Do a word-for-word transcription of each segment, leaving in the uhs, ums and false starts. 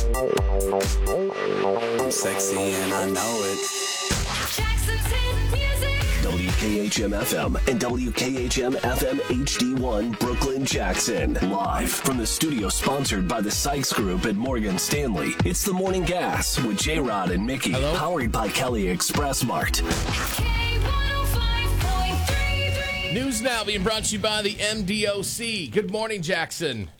I'm sexy and I know it. Jackson's hit music. W K H M F M and W K H M F M H D one Brooklyn Jackson. Live from the studio sponsored by the Sykes Group at Morgan Stanley. It's the Morning Gas with J-Rod and Mickey. Hello? Powered by Kelly Express Mart. K one oh five point three. News now being brought to you by the M D O C. Good morning, Jackson.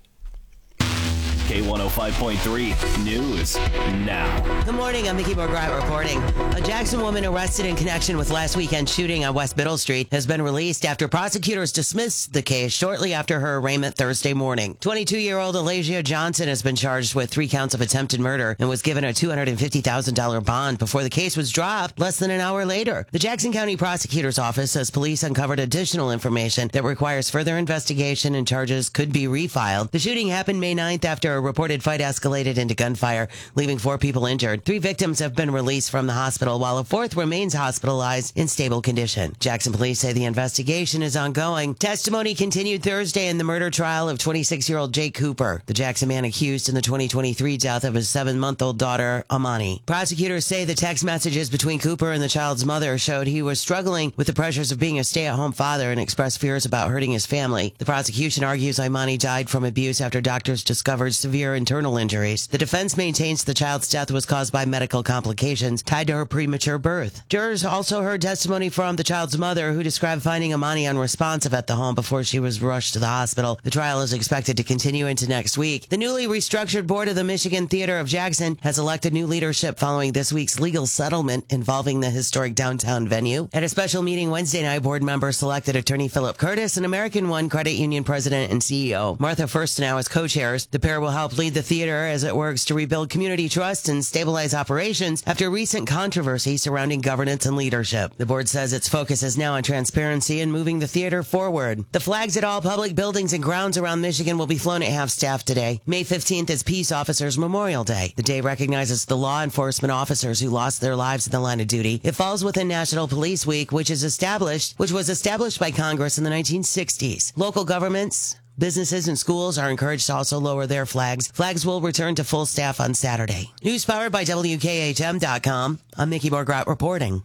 K one oh five point three News now. Good morning, I'm Mickey Morgrat reporting. A Jackson woman arrested in connection with last weekend's shooting on West Middle Street has been released after prosecutors dismissed the case shortly after her arraignment Thursday morning. twenty-two-year-old Alasia Johnson has been charged with three counts of attempted murder and was given a two hundred fifty thousand dollars bond before the case was dropped less than an hour later. The Jackson County Prosecutor's Office says police uncovered additional information that requires further investigation and charges could be refiled. The shooting happened May ninth after a reported fight escalated into gunfire, leaving four people injured. Three victims have been released from the hospital, while a fourth remains hospitalized in stable condition. Jackson police say the investigation is ongoing. Testimony continued Thursday in the murder trial of twenty-six-year-old Jake Cooper, the Jackson man accused in the twenty twenty-three death of his seven-month-old daughter, Amani. Prosecutors say the text messages between Cooper and the child's mother showed he was struggling with the pressures of being a stay-at-home father and expressed fears about hurting his family. The prosecution argues Imani died from abuse after doctors discovered severe internal injuries. The defense maintains the child's death was caused by medical complications tied to her premature birth. Jurors also heard testimony from the child's mother, who described finding Amani unresponsive at the home before she was rushed to the hospital. The trial is expected to continue into next week. The newly restructured board of the Michigan Theater of Jackson has elected new leadership following this week's legal settlement involving the historic downtown venue. At a special meeting Wednesday night, board members selected attorney Philip Curtis and American One Credit Union president and C E O Martha Firstenow as co-chairs. The pair will help lead the theater as it works to rebuild community trust and stabilize operations after recent controversy surrounding governance and leadership. The board says its focus is now on transparency and moving the theater forward. The flags at all public buildings and grounds around Michigan will be flown at half-staff today. May fifteenth is Peace Officers Memorial Day. The day recognizes the law enforcement officers who lost their lives in the line of duty. It falls within National Police Week, which is established, which was established by Congress in the nineteen sixties. Local governments, businesses and schools are encouraged to also lower their flags. Flags will return to full staff on Saturday. News powered by W K H M dot com. I'm Mickey Morgrat reporting.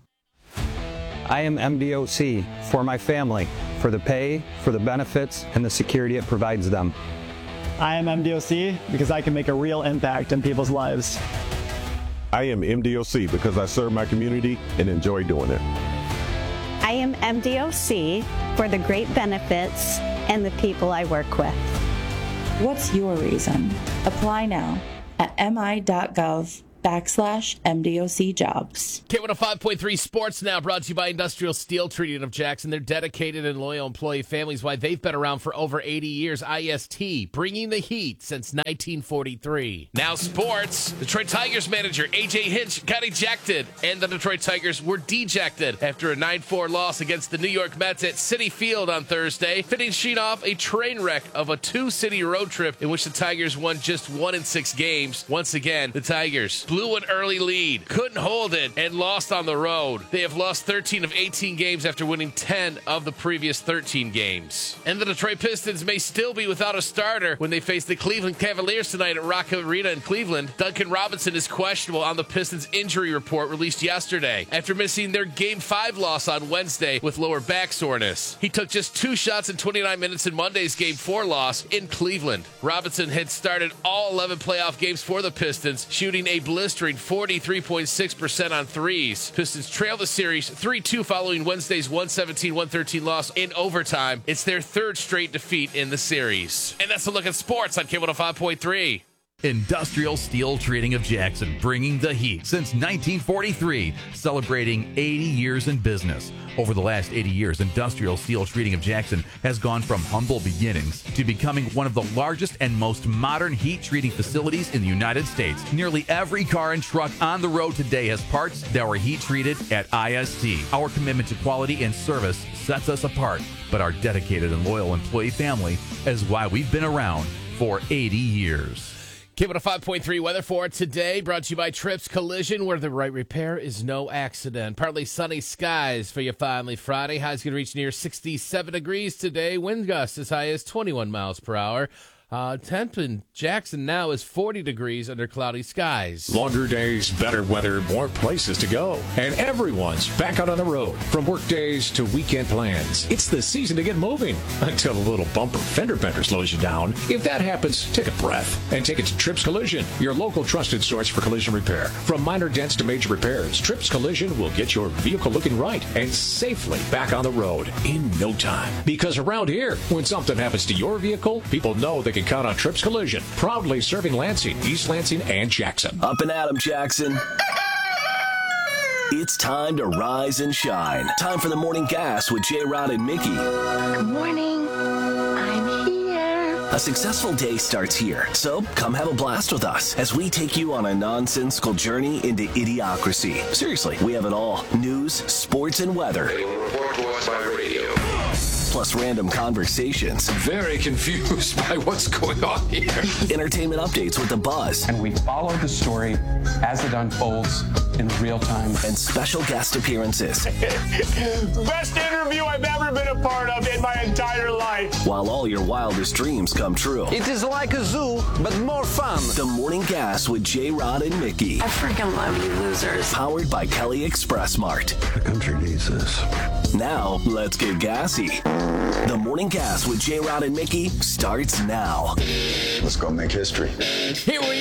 I am M D O C for my family, for the pay, for the benefits, and the security it provides them. I am M D O C because I can make a real impact in people's lives. I am M D O C because I serve my community and enjoy doing it. I am M D O C for the great benefits and the people I work with. What's your reason? Apply now at mi.gov backslash MDOC jobs. K one oh five point three Sports Now, brought to you by Industrial Steel Treating of Jackson. They're dedicated and loyal employee families. Why they've been around for over eighty years. I S T, bringing the heat since nineteen forty-three. Now sports. Detroit Tigers manager A J Hinch got ejected, and the Detroit Tigers were dejected after a nine four loss against the New York Mets at Citi Field on Thursday, finishing off a train wreck of a two-city road trip in which the Tigers won just one in six games. Once again, the Tigers blew an early lead, couldn't hold it, and lost on the road. They have lost thirteen of eighteen games after winning ten of the previous thirteen games. And the Detroit Pistons may still be without a starter when they face the Cleveland Cavaliers tonight at Rock Arena in Cleveland. Duncan Robinson is questionable on the Pistons injury report released yesterday after missing their Game five loss on Wednesday with lower back soreness. He took just two shots in twenty-nine minutes in Monday's Game four loss in Cleveland. Robinson had started all eleven playoff games for the Pistons, shooting a blistering forty-three point six percent on threes. Pistons trail the series three two following Wednesday's one seventeen one thirteen loss in overtime. It's their third straight defeat in the series. And that's a look at sports on K one oh five point three. Industrial Steel Treating of Jackson, bringing the heat since nineteen forty-three, celebrating eighty years in business. Over the last eighty years, Industrial Steel Treating of Jackson has gone from humble beginnings to becoming one of the largest and most modern heat treating facilities in the United States. Nearly every car and truck on the road today has parts that were heat treated at I S T. Our commitment to quality and service sets us apart, but our dedicated and loyal employee family is why we've been around for eighty years. K one oh five point three weather for today, brought to you by Trips Collision, where the right repair is no accident. Partly sunny skies for you finally Friday. Highs going to reach near sixty-seven degrees today. Wind gusts as high as twenty-one miles per hour. Uh, temp in Jackson now is forty degrees under cloudy skies. Longer days, better weather, more places to go. And everyone's back out on the road. From work days to weekend plans. It's the season to get moving. Until a little bumper fender bender slows you down. If that happens, take a breath and take it to Trips Collision, your local trusted source for collision repair. From minor dents to major repairs, Trips Collision will get your vehicle looking right and safely back on the road in no time. Because around here, when something happens to your vehicle, people know they can count on Trips Collision, proudly serving Lansing, East Lansing, and Jackson. Up and at 'em, Jackson. It's time to rise and shine. Time for the morning gas with J-Rod and Mickey. Good morning. I'm here. A successful day starts here, so come have a blast with us as we take you on a nonsensical journey into idiocracy. Seriously, we have it all. News, sports, and weather. Report to us by radio. Plus random conversations. Very confused by what's going on here. Entertainment updates with the buzz. And we follow the story as it unfolds in real time. And special guest appearances. Best interview I've ever been a part of in my entire life. While all your wildest dreams come true. It is like a zoo, but more fun. The Morning Gas with J-Rod and Mickey. I freaking love you losers. Powered by Kelly Express Mart. The country needs this. Now, let's get gassy. The Morning Gas with J-Rod and Mickey starts now. Let's go make history. Here we